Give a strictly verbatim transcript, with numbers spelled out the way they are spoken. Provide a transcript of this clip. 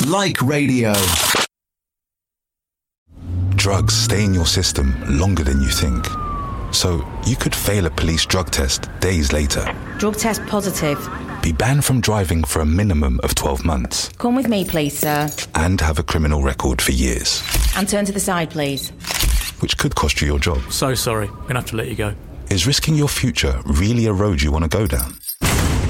Like Radio. Drugs stay in your system longer than you think. So you could fail a police drug test days later. Drug test positive. Be banned from driving for a minimum of twelve months. Come with me, please, sir. And have a criminal record for years. And turn to the side, please. Which could cost you your job. So sorry, I'm going to have to let you go. Is risking your future really a road you want to go down?